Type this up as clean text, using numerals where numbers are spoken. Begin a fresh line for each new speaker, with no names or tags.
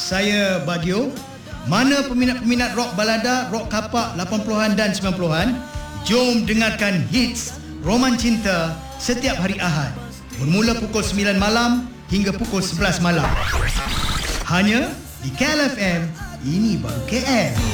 saya Bagio. Mana peminat-peminat rock balada, rock kapak 80-an dan 90-an, jom dengarkan hits Roman Cinta setiap hari Ahad bermula pukul 9 malam hingga pukul 11 malam. Hanya di KL FM, ini baru KL.